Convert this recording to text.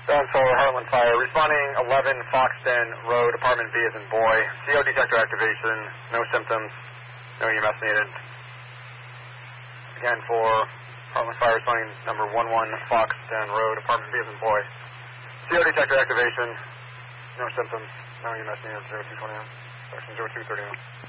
7-4, Heartland Fire, responding 11 Foxton Road, apartment B as in boy. CO detector activation, no symptoms, no EMS needed. Again for Heartland Fire, responding number 11 Foxton Road, apartment B as in boy. CO detector activation, no symptoms, no EMS needed, 0221, section 0231.